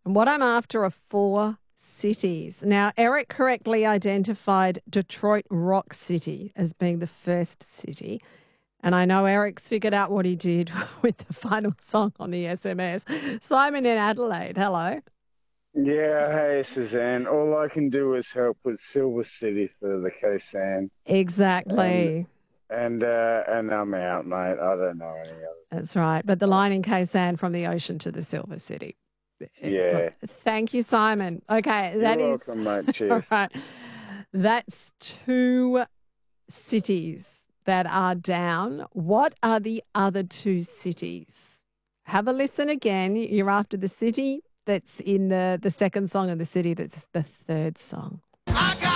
And what I'm after are 4 cities. Now, Eric correctly identified Detroit Rock City as being the first city. And I know Eric's figured out what he did with the final song on the SMS. Simon in Adelaide, hello. Yeah, hey Suzanne. All I can do is help with Silver City for the Kosan, and Exactly. and I'm out, mate. I don't know any other. That's right. But the line in Kaysan from the ocean to the Silver City. Excellent. Yeah, Thank you, Simon. Okay, you're that is welcome, mate. all Cheers. right. That's 2 cities that are down. What are the other 2 cities? Have a listen again. You're after the city that's in the second song and the city that's the third song.